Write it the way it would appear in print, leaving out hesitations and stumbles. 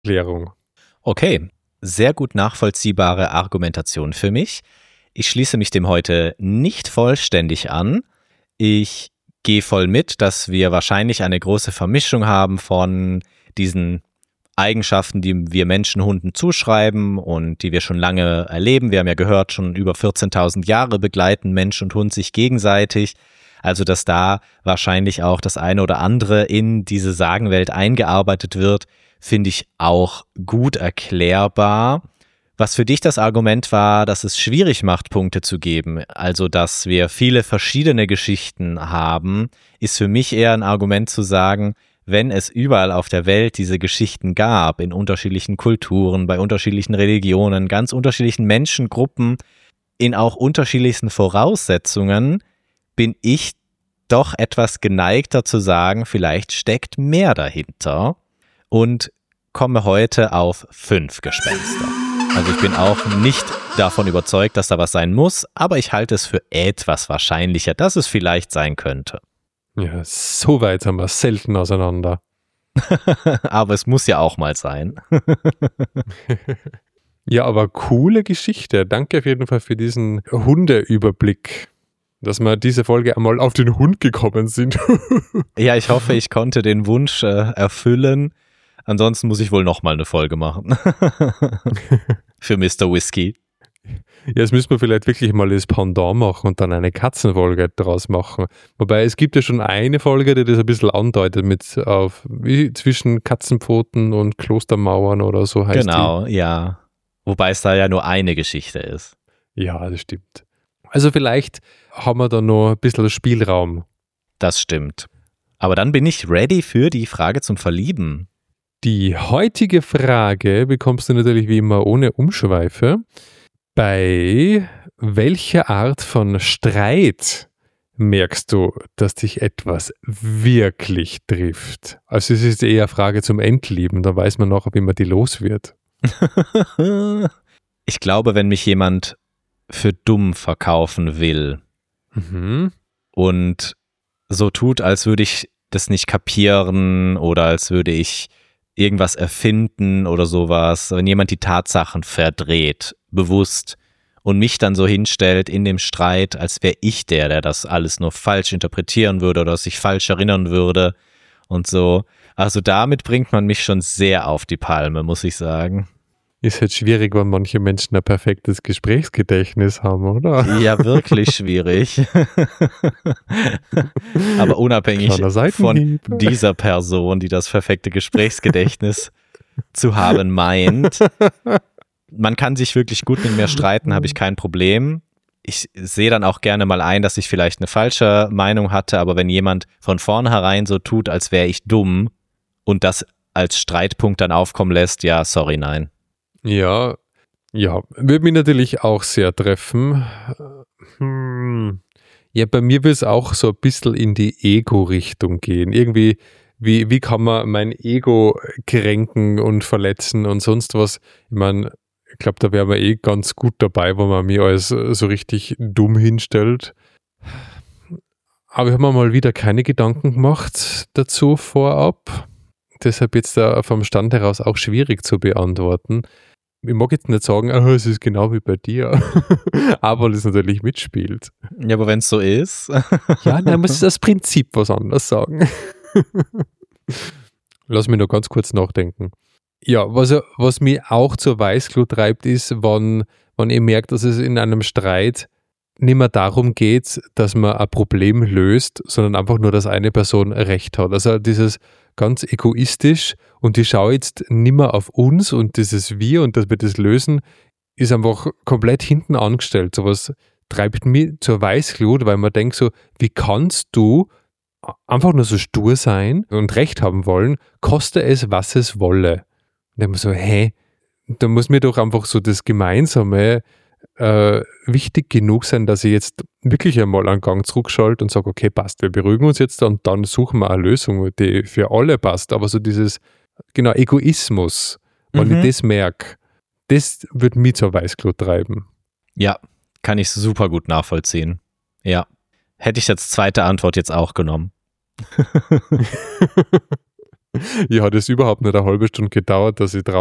Erklärung. Okay, sehr gut nachvollziehbare Argumentation für mich. Ich schließe mich dem heute nicht vollständig an. Ich gehe voll mit, dass wir wahrscheinlich eine große Vermischung haben von diesen Eigenschaften, die wir Menschen Hunden zuschreiben und die wir schon lange erleben. Wir haben ja gehört, schon über 14.000 Jahre begleiten Mensch und Hund sich gegenseitig. Also, dass da wahrscheinlich auch das eine oder andere in diese Sagenwelt eingearbeitet wird, finde ich auch gut erklärbar. Was für dich das Argument war, dass es schwierig macht, Punkte zu geben, also dass wir viele verschiedene Geschichten haben, ist für mich eher ein Argument zu sagen, wenn es überall auf der Welt diese Geschichten gab, in unterschiedlichen Kulturen, bei unterschiedlichen Religionen, ganz unterschiedlichen Menschengruppen, in auch unterschiedlichsten Voraussetzungen, bin ich doch etwas geneigter zu sagen, vielleicht steckt mehr dahinter und komme heute auf 5 Gespenster. Also ich bin auch nicht davon überzeugt, dass da was sein muss, aber ich halte es für etwas wahrscheinlicher, dass es vielleicht sein könnte. Ja, so weit haben wir selten auseinander. Aber es muss ja auch mal sein. Ja, aber coole Geschichte. Danke auf jeden Fall für diesen Hundeüberblick, dass wir diese Folge einmal auf den Hund gekommen sind. Ja, ich hoffe, ich konnte den Wunsch erfüllen. Ansonsten muss ich wohl nochmal eine Folge machen. Für Mr. Whiskey. Ja, jetzt müssen wir vielleicht wirklich mal das Pendant machen und dann eine Katzenfolge draus machen. Wobei es gibt ja schon eine Folge, die das ein bisschen andeutet mit wie zwischen Katzenpfoten und Klostermauern oder so heißt Genau, ja. Wobei es da ja nur eine Geschichte ist. Ja, das stimmt. Also vielleicht haben wir da noch ein bisschen Spielraum. Das stimmt. Aber dann bin ich ready für die Frage zum Verlieben. Die heutige Frage bekommst du natürlich wie immer ohne Umschweife. Bei welcher Art von Streit merkst du, dass dich etwas wirklich trifft? Also es ist eher eine Frage zum Endlieben, da weiß man noch, wie man die los wird. Ich glaube, wenn mich jemand für dumm verkaufen will und so tut, als würde ich das nicht kapieren oder als würde ich irgendwas erfinden oder sowas, wenn jemand die Tatsachen verdreht, bewusst und mich dann so hinstellt in dem Streit, als wäre ich der das alles nur falsch interpretieren würde oder sich falsch erinnern würde und so. Also damit bringt man mich schon sehr auf die Palme, muss ich sagen. Ist halt schwierig, wenn manche Menschen ein perfektes Gesprächsgedächtnis haben, oder? Ja, wirklich schwierig. Aber unabhängig von dieser Person, die das perfekte Gesprächsgedächtnis zu haben meint, man kann sich wirklich gut mit mir streiten, habe ich kein Problem. Ich sehe dann auch gerne mal ein, dass ich vielleicht eine falsche Meinung hatte, aber wenn jemand von vornherein so tut, als wäre ich dumm und das als Streitpunkt dann aufkommen lässt, ja, sorry, nein. Ja, würde mich natürlich auch sehr treffen. Ja, bei mir will es auch so ein bisschen in die Ego-Richtung gehen. Irgendwie, wie kann man mein Ego kränken und verletzen und sonst was? Ich meine, ich glaube, da wären wir ganz gut dabei, wenn man mich als so richtig dumm hinstellt. Aber ich habe mir mal wieder keine Gedanken gemacht dazu vorab. Deshalb jetzt da vom Stand heraus auch schwierig zu beantworten. Ich mag jetzt nicht sagen, es ist genau wie bei dir, aber weil es natürlich mitspielt. Ja, aber wenn es so ist. Ja, dann muss das Prinzip was anderes sagen. Lass mich noch ganz kurz nachdenken. Ja, was mich auch zur Weißglut treibt, ist, wenn ich merke, dass es in einem Streit nicht mehr darum geht, dass man ein Problem löst, sondern einfach nur, dass eine Person Recht hat. Also dieses ganz egoistisch und ich schaue jetzt nicht mehr auf uns und dieses Wir und dass wir das lösen, ist einfach komplett hinten angestellt. Sowas treibt mich zur Weißglut, weil man denkt so, wie kannst du einfach nur so stur sein und Recht haben wollen, koste es, was es wolle. Und dann so, da muss mir doch einfach so das Gemeinsame wichtig genug sein, dass ich jetzt wirklich einmal einen Gang zurückschalte und sage, okay, passt, wir beruhigen uns jetzt und dann suchen wir eine Lösung, die für alle passt. Aber so dieses, genau, Egoismus, wenn ich das merke, das wird mich zur Weißglut treiben. Ja, kann ich super gut nachvollziehen. Ja, hätte ich als zweite Antwort jetzt auch genommen. Ja, hat es überhaupt nicht eine halbe Stunde gedauert, dass ich drauf